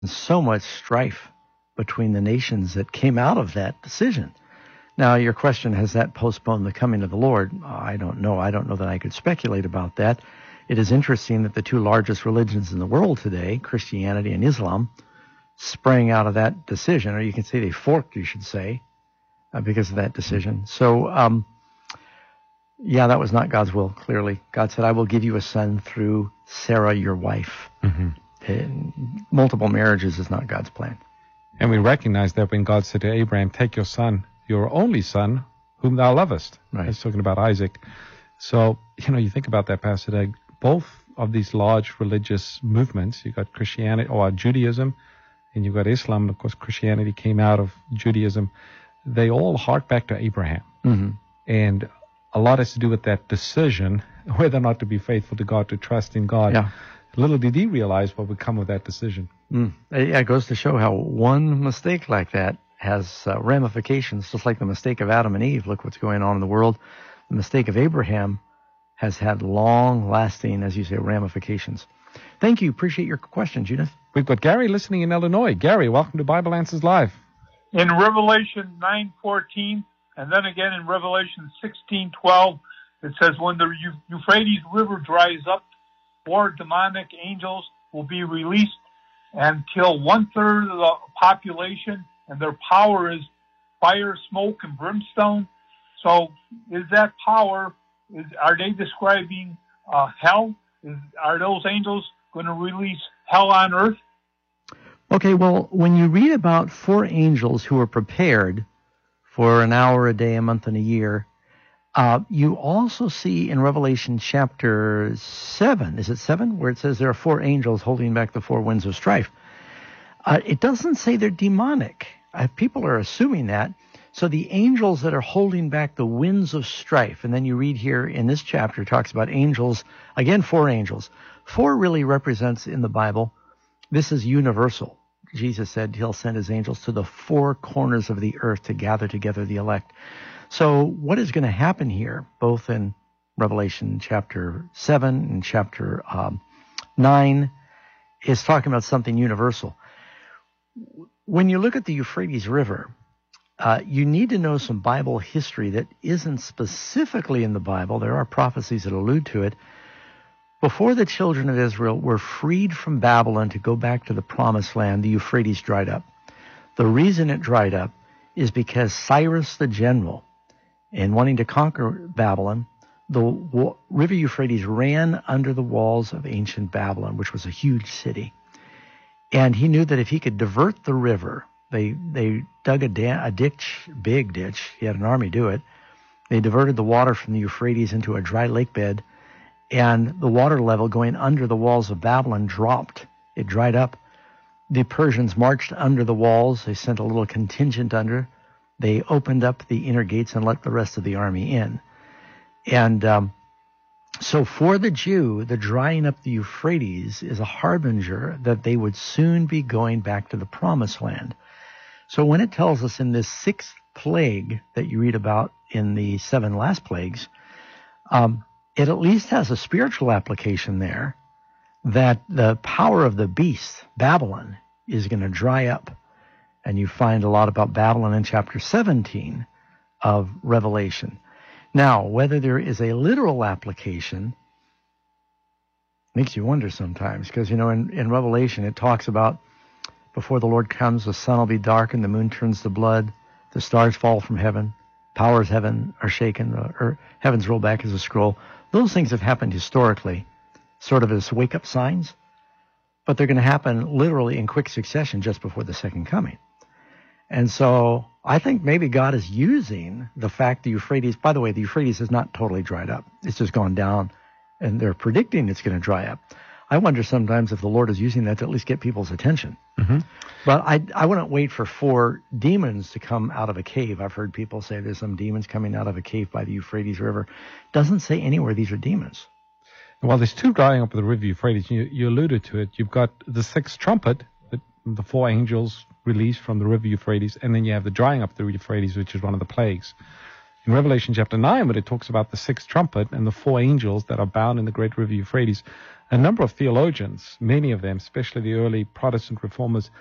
So much strife between the nations that came out of that decision. Now, your question, has that postponed the coming of the Lord? I don't know. I don't know that I could speculate about that. It is interesting that the two largest religions in the world today, Christianity and Islam, sprang out of that decision, or you can say they forked, you should say, because of that decision. So, yeah, that was not God's will, clearly. God said, I will give you a son through Sarah, your wife. Multiple marriages is not God's plan. And we recognize that when God said to Abraham, take your son, your only son, whom thou lovest. Right. He's talking about Isaac. So, you think about that, Pastor Doug. Both of these large religious movements, you've got Christianity, or Judaism, and you've got Islam. Of course, Christianity came out of Judaism. They all hark back to Abraham. And a lot has to do with that decision, whether or not to be faithful to God, to trust in God. Yeah. Little did he realize what would come of that decision. It goes to show how one mistake like that has ramifications, just like the mistake of Adam and Eve. Look what's going on in the world. The mistake of Abraham has had long-lasting, as you say, ramifications. Thank you. Appreciate your question, Judith. We've got Gary listening in Illinois. Gary, welcome to Bible Answers Live. In Revelation 9:14, and then again in Revelation 16:12, it says, when the Euphrates River dries up, 4 demonic angels will be released and kill 1/3 of the population, and their power is fire, smoke, and brimstone. So is that power, are they describing hell? Are those angels going to release hell on earth? Okay, well, when you read about 4 angels who are prepared for an hour a day, a month, and a year, you also see in Revelation chapter 7, is it 7, where it says there are 4 angels holding back the 4 winds of strife. It doesn't say they're demonic. People are assuming that. So the angels that are holding back the winds of strife, and then you read here in this chapter, it talks about angels, again, 4 angels. 4 really represents in the Bible, this is universal. Jesus said he'll send his angels to the 4 corners of the earth to gather together the elect. So what is going to happen here, both in Revelation chapter 7 and chapter 9, is talking about something universal. When you look at the Euphrates River, you need to know some Bible history that isn't specifically in the Bible. There are prophecies that allude to it. Before the children of Israel were freed from Babylon to go back to the Promised Land, the Euphrates dried up. The reason it dried up is because Cyrus the general, in wanting to conquer Babylon, the river Euphrates ran under the walls of ancient Babylon, which was a huge city. And he knew that if he could divert the river, they dug a ditch, big ditch. He had an army do it. They diverted the water from the Euphrates into a dry lake bed, and the water level going under the walls of Babylon dropped. It dried up. The Persians marched under the walls. They sent a little contingent under. They opened up the inner gates and let the rest of the army in. And so for the Jew, the drying up the Euphrates is a harbinger that they would soon be going back to the Promised Land. So when it tells us in this 6th plague that you read about in the 7 last plagues, it at least has a spiritual application there, that the power of the beast, Babylon, is going to dry up. And you find a lot about Babylon in chapter 17 of Revelation. Now, whether there is a literal application makes you wonder sometimes, because, in Revelation it talks about before the Lord comes, the sun will be darkened, the moon turns to blood, the stars fall from heaven, powers of heaven are shaken, or heavens roll back as a scroll. Those things have happened historically, sort of as wake-up signs, but they're going to happen literally in quick succession just before the second coming. And so I think maybe God is using the fact the Euphrates, by the way, the Euphrates has not totally dried up. It's just gone down, and they're predicting it's going to dry up. I wonder sometimes if the Lord is using that to at least get people's attention. But I wouldn't wait for 4 demons to come out of a cave. I've heard people say there's some demons coming out of a cave by the Euphrates River. Doesn't say anywhere these are demons. Well, there's 2 drying up of the river Euphrates. You alluded to it. You've got the 6th trumpet, the 4 angels released from the river Euphrates, and then you have the drying up of the Euphrates, which is one of the plagues. in Revelation chapter 9, when it talks about the sixth trumpet and the four angels that are bound in the great river Euphrates, a number of theologians, many of them, especially the early Protestant reformers,